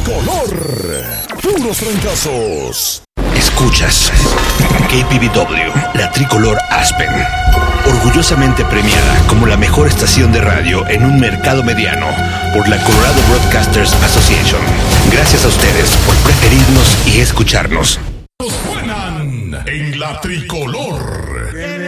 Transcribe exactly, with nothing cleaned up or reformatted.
Tricolor. Puros trancazos. Escuchas K P B W, la Tricolor Aspen, orgullosamente premiada como la mejor estación de radio en un mercado mediano por la Colorado Broadcasters Association. Gracias a ustedes por preferirnos y escucharnos. Suenan en la Tricolor.